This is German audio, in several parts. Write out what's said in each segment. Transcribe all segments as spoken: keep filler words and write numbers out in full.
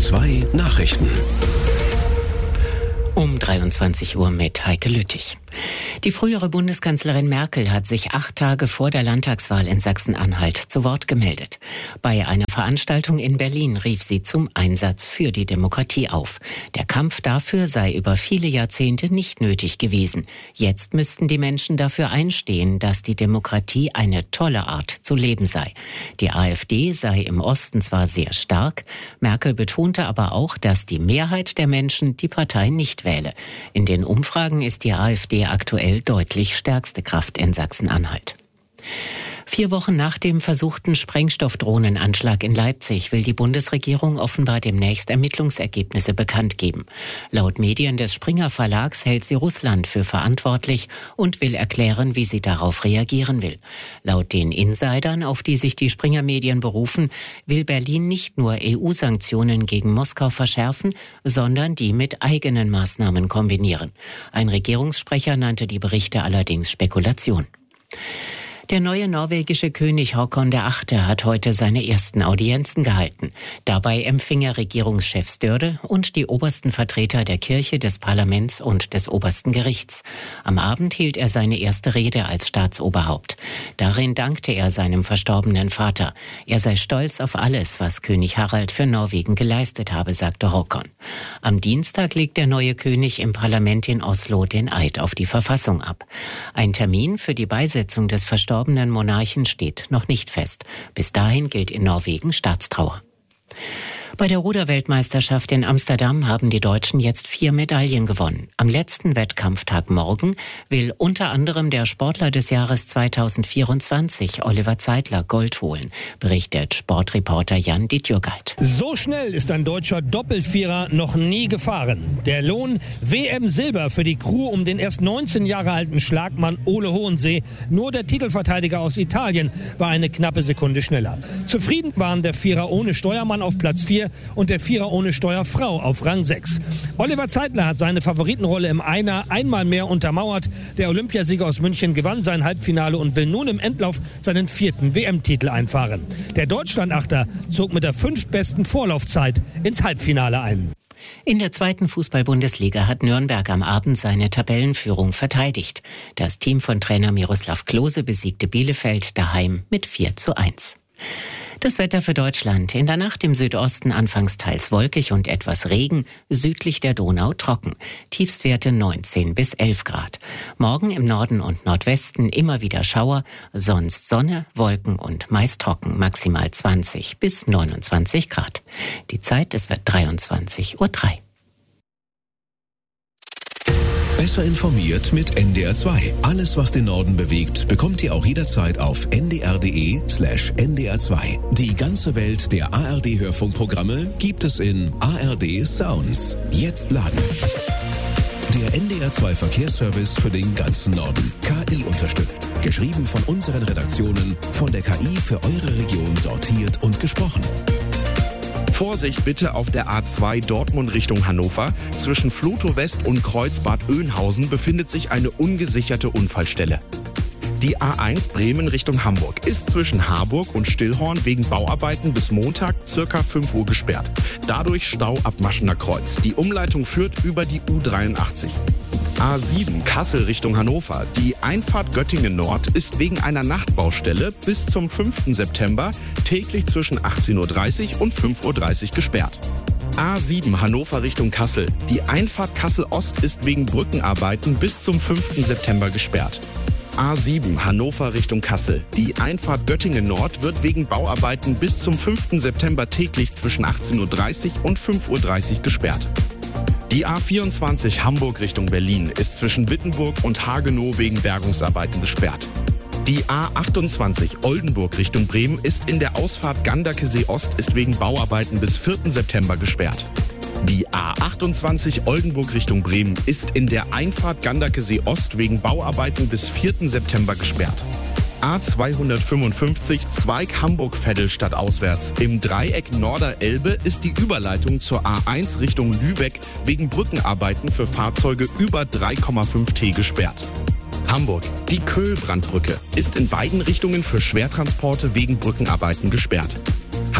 zwei Nachrichten. Um dreiundzwanzig Uhr mit Heike Lüttich. Die frühere Bundeskanzlerin Merkel hat sich acht Tage vor der Landtagswahl in Sachsen-Anhalt zu Wort gemeldet. Bei einer Veranstaltung in Berlin rief sie zum Einsatz für die Demokratie auf. Der Kampf dafür sei über viele Jahrzehnte nicht nötig gewesen. Jetzt müssten die Menschen dafür einstehen, dass die Demokratie eine tolle Art zu leben sei. Die AfD sei im Osten zwar sehr stark, Merkel betonte aber auch, dass die Mehrheit der Menschen die Partei nicht wähle. In den Umfragen ist die AfD aktuell deutlich stärkste Kraft in Sachsen-Anhalt. Vier Wochen nach dem versuchten Sprengstoffdrohnenanschlag in Leipzig will die Bundesregierung offenbar demnächst Ermittlungsergebnisse bekannt geben. Laut Medien des Springer Verlags hält sie Russland für verantwortlich und will erklären, wie sie darauf reagieren will. Laut den Insidern, auf die sich die Springer Medien berufen, will Berlin nicht nur E U-Sanktionen gegen Moskau verschärfen, sondern die mit eigenen Maßnahmen kombinieren. Ein Regierungssprecher nannte die Berichte allerdings Spekulation. Der neue norwegische König Håkon der Achte hat heute seine ersten Audienzen gehalten. Dabei empfing er Regierungschef Støre und die obersten Vertreter der Kirche, des Parlaments und des obersten Gerichts. Am Abend hielt er seine erste Rede als Staatsoberhaupt. Darin dankte er seinem verstorbenen Vater. Er sei stolz auf alles, was König Harald für Norwegen geleistet habe, sagte Håkon. Am Dienstag legt der neue König im Parlament in Oslo den Eid auf die Verfassung ab. Ein Termin für die Beisetzung des verstorbenen Monarchen steht noch nicht fest. Bis dahin gilt in Norwegen Staatstrauer. Bei der Ruderweltmeisterschaft in Amsterdam haben die Deutschen jetzt vier Medaillen gewonnen. Am letzten Wettkampftag morgen will unter anderem der Sportler des Jahres zweitausendvierundzwanzig, Oliver Zeitler, Gold holen, berichtet Sportreporter Jan Dittjurgeit. So schnell ist ein deutscher Doppelvierer noch nie gefahren. Der Lohn W M-Silber für die Crew um den erst neunzehn Jahre alten Schlagmann Ole Hohensee. Nur der Titelverteidiger aus Italien war eine knappe Sekunde schneller. Zufrieden waren der Vierer ohne Steuermann auf Platz vier und der Vierer ohne Steuerfrau auf Rang sechs. Oliver Zeitler hat seine Favoritenrolle im Einer einmal mehr untermauert. Der Olympiasieger aus München gewann sein Halbfinale und will nun im Endlauf seinen vierten W M-Titel einfahren. Der Deutschlandachter zog mit der fünftbesten Vorlaufzeit ins Halbfinale ein. In der zweiten Fußball-Bundesliga hat Nürnberg am Abend seine Tabellenführung verteidigt. Das Team von Trainer Miroslav Klose besiegte Bielefeld daheim mit vier zu eins. Das Wetter für Deutschland. In der Nacht im Südosten anfangs teils wolkig und etwas Regen, südlich der Donau trocken. Tiefstwerte neunzehn bis elf Grad. Morgen im Norden und Nordwesten immer wieder Schauer, sonst Sonne, Wolken und meist trocken, maximal zwanzig bis neunundzwanzig Grad. Die Zeit, es wird dreiundzwanzig Uhr drei. Besser informiert mit N D R zwei. Alles, was den Norden bewegt, bekommt ihr auch jederzeit auf n d r punkt d e slash n d r zwei. Die ganze Welt der A R D-Hörfunkprogramme gibt es in A R D Sounds. Jetzt laden. Der N D R zwei Verkehrsservice für den ganzen Norden. K I unterstützt. Geschrieben von unseren Redaktionen, von der K I für eure Region sortiert und gesprochen. Vorsicht bitte auf der A zwei Dortmund Richtung Hannover. Zwischen Flotow West und Kreuzbad Oeynhausen befindet sich eine ungesicherte Unfallstelle. Die A eins Bremen Richtung Hamburg ist zwischen Harburg und Stillhorn wegen Bauarbeiten bis Montag circa fünf Uhr gesperrt. Dadurch Stau ab Maschener Kreuz. Die Umleitung führt über die U dreiundachtzig. A sieben Kassel Richtung Hannover. Die Einfahrt Göttingen Nord ist wegen einer Nachtbaustelle bis zum fünften September täglich zwischen achtzehn Uhr dreißig und fünf Uhr dreißig gesperrt. A sieben Hannover Richtung Kassel. Die Einfahrt Kassel Ost ist wegen Brückenarbeiten bis zum fünften September gesperrt. A sieben Hannover Richtung Kassel. Die Einfahrt Göttingen Nord wird wegen Bauarbeiten bis zum fünften September täglich zwischen achtzehn Uhr dreißig und fünf Uhr dreißig gesperrt. Die A vierundzwanzig Hamburg Richtung Berlin ist zwischen Wittenburg und Hagenow wegen Bergungsarbeiten gesperrt. Die A achtundzwanzig Oldenburg Richtung Bremen ist in der Ausfahrt Ganderkesee Ost ist wegen Bauarbeiten bis vierten September gesperrt. Die A achtundzwanzig Oldenburg Richtung Bremen ist in der Einfahrt Ganderkesee Ost wegen Bauarbeiten bis vierten September gesperrt. A zweihundertfünfundfünfzig Zweig Hamburg-Vettelstadt auswärts. Im Dreieck Norderelbe ist die Überleitung zur A eins Richtung Lübeck wegen Brückenarbeiten für Fahrzeuge über drei Komma fünf T gesperrt. Hamburg. Die Köhlbrandbrücke ist in beiden Richtungen für Schwertransporte wegen Brückenarbeiten gesperrt.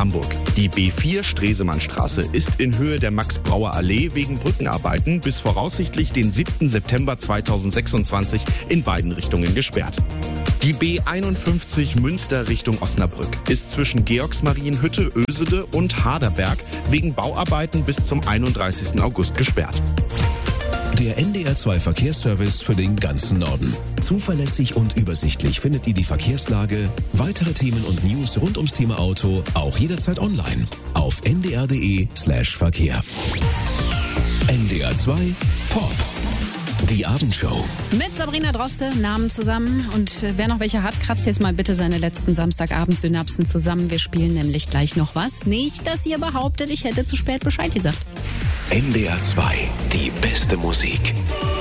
Hamburg. Die B vier Stresemannstraße ist in Höhe der Max-Brauer-Allee wegen Brückenarbeiten bis voraussichtlich den siebten September zweitausendsechsundzwanzig in beiden Richtungen gesperrt. Die B einundfünfzig Münster Richtung Osnabrück ist zwischen Georgsmarienhütte, Ösede und Harderberg wegen Bauarbeiten bis zum einunddreißigsten August gesperrt. Der N D R zwei Verkehrsservice für den ganzen Norden. Zuverlässig und übersichtlich findet ihr die Verkehrslage, weitere Themen und News rund ums Thema Auto auch jederzeit online auf n d r punkt d e slash verkehr. N D R zwei Pop. Die Abendshow. Mit Sabrina Droste, Namen zusammen. Und wer noch welche hat, kratzt jetzt mal bitte seine letzten Samstagabend-Synapsen zusammen. Wir spielen nämlich gleich noch was. Nicht, dass ihr behauptet, ich hätte zu spät Bescheid gesagt. N D R zwei, die beste Musik.